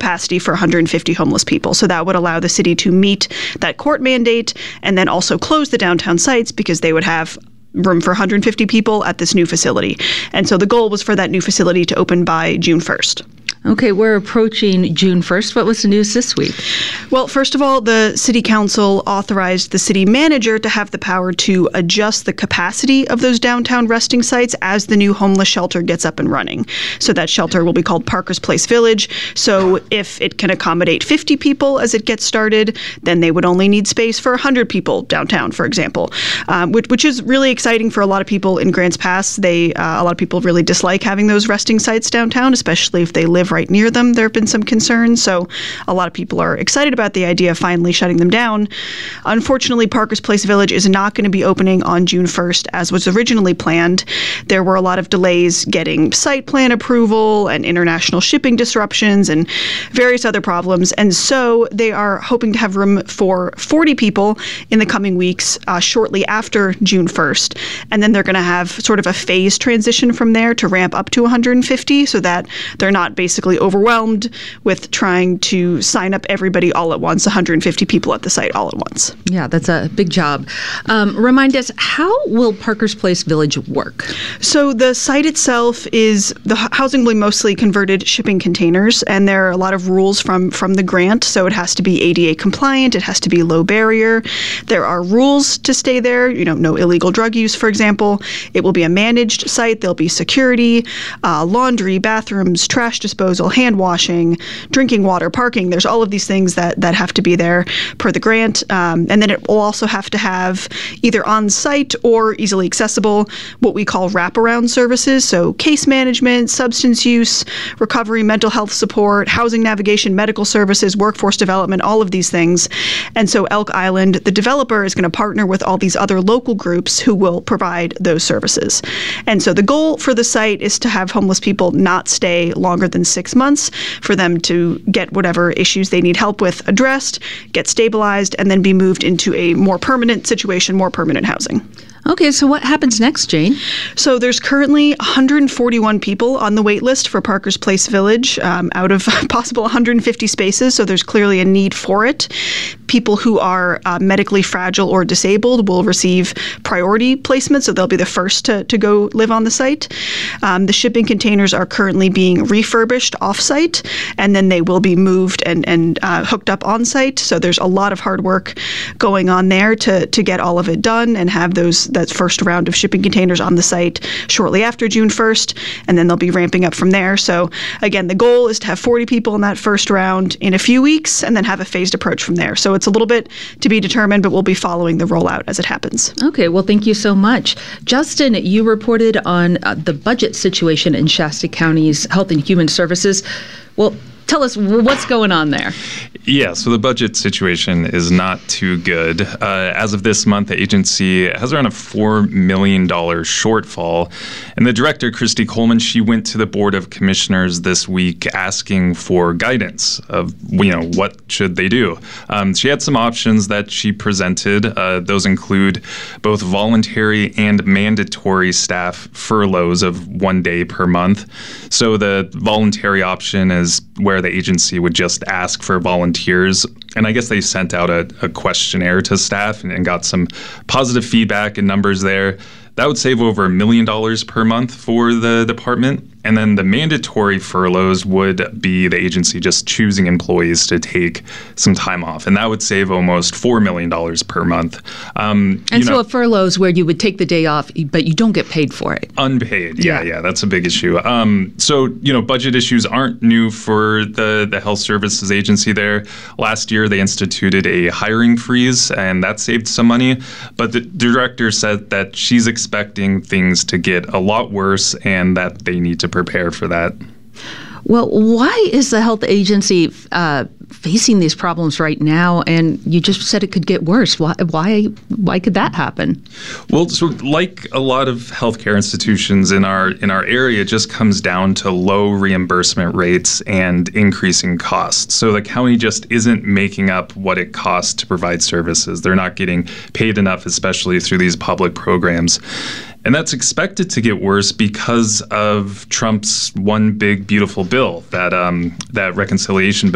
capacity for 150 homeless people. So that would allow the city to meet that court mandate and then also close the downtown sites because they would have room for 150 people at this new facility. And so the goal was for that new facility to open by June 1st. Okay, we're approaching June 1st. What was the news this week? Well, first of all, the city council authorized the city manager to have the power to adjust the capacity of those downtown resting sites as the new homeless shelter gets up and running. So that shelter will be called Parker's Place Village. So if it can accommodate 50 people as it gets started, then they would only need space for 100 people downtown, for example, which is really exciting for a lot of people in Grants Pass. A lot of people really dislike having those resting sites downtown, especially if they live right near them. There have been some concerns, so a lot of people are excited about the idea of finally shutting them down. Unfortunately, Parker's Place Village is not going to be opening on June 1st as was originally planned. There were a lot of delays getting site plan approval and international shipping disruptions and various other problems, and so they are hoping to have room for 40 people in the coming weeks shortly after June 1st, and then they're going to have sort of a phased transition from there to ramp up to 150 so that they're not basically overwhelmed with trying to sign up everybody all at once, 150 people at the site all at once. Yeah, that's a big job. Remind us, how will Parker's Place Village work? So the site itself is, the housing will be mostly converted shipping containers, and there are a lot of rules from the grant. So it has to be ADA compliant, it has to be low barrier. There are rules to stay there, no illegal drug use, for example. It will be a managed site. There'll be security, laundry, bathrooms, trash disposal, hand washing, drinking water, parking. There's all of these things that have to be there per the grant. And then it will also have to have either on-site or easily accessible what we call wraparound services. So case management, substance use, recovery, mental health support, housing navigation, medical services, workforce development, all of these things. And so Elk Island, the developer, is going to partner with all these other local groups who will provide those services. And so the goal for the site is to have homeless people not stay longer than 6 months, for them to get whatever issues they need help with addressed, get stabilized, and then be moved into a more permanent situation, more permanent housing. Okay, so what happens next, Jane? So there's currently 141 people on the wait list for Parker's Place Village out of possible 150 spaces, so there's clearly a need for it. People who are medically fragile or disabled will receive priority placement, so they'll be the first to go live on the site. The shipping containers are currently being refurbished off-site, and then they will be moved and hooked up on-site, so there's a lot of hard work going on there to get all of it done and have that first round of shipping containers on the site shortly after June 1st, and then they'll be ramping up from there. So again, the goal is to have 40 people in that first round in a few weeks and then have a phased approach from there. So it's a little bit to be determined, but we'll be following the rollout as it happens. Okay, well, thank you so much. Justin, you reported on the budget situation in Shasta County's Health and Human Services. Well, tell us what's going on there. Yeah, so the budget situation is not too good. As of this month, the agency has around a $4 million shortfall. And the director, Christy Coleman, she went to the Board of Commissioners this week asking for guidance of, what should they do. She had some options that she presented. Those include both voluntary and mandatory staff furloughs of 1 day per month. So the voluntary option is where the agency would just ask for volunteers. And I guess they sent out a questionnaire to staff and got some positive feedback and numbers there. That would save over $1 million per month for the department. And then the mandatory furloughs would be the agency just choosing employees to take some time off. And that would save almost $4 million per month. So a furlough is where you would take the day off, but you don't get paid for it. Unpaid. Yeah, that's a big issue. So budget issues aren't new for the Health Services Agency there. Last year, they instituted a hiring freeze, and that saved some money. But the director said that she's expecting things to get a lot worse and that they need to prepare for that. Well, why is the health agency facing these problems right now? And you just said it could get worse. Why could that happen? Well, so like a lot of healthcare institutions in our area, it just comes down to low reimbursement rates and increasing costs. So the county just isn't making up what it costs to provide services. They're not getting paid enough, especially through these public programs. And that's expected to get worse because of Trump's one big beautiful bill, that reconciliation bill